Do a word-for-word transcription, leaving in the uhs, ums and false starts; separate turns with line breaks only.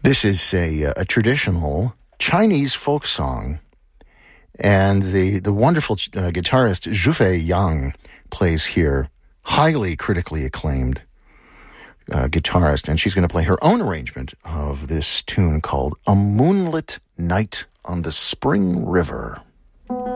This is a, a traditional Chinese folk song, and the, the wonderful uh, guitarist Zhu Fei Yang plays here, highly critically acclaimed uh, guitarist, and she's going to play her own arrangement of this tune called A Moonlit Night on the Spring River.